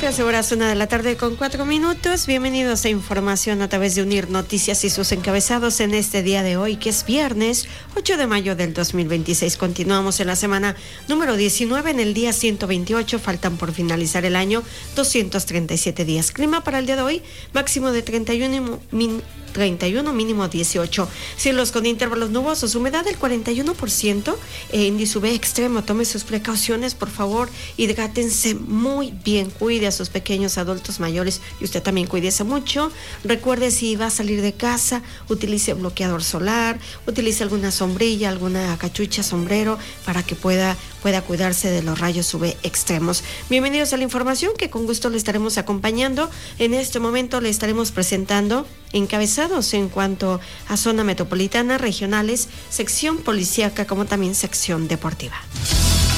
12 horas, 1:04 p.m. Bienvenidos a Información a través de Unir Noticias y sus encabezados en este día de hoy, que es viernes 8 de mayo del 2026. Continuamos en la semana número 19, en el día 128. Faltan por finalizar el año 237 días. Clima para el día de hoy, máximo de 31, mínimo 18. Cielos con intervalos nubosos, humedad del 41%, índice UV extremo. Tome sus precauciones, por favor, hidrátense muy bien, cuide a sus pequeños adultos mayores y usted también cuídese mucho. Recuerde, si va a salir de casa, utilice bloqueador solar, utilice alguna sombrilla, alguna cachucha, sombrero, para que pueda cuidarse de los rayos UV extremos. Bienvenidos a la información que con gusto le estaremos acompañando. En este momento le estaremos presentando encabezados en cuanto a zona metropolitana, regionales, sección policíaca, como también sección deportiva.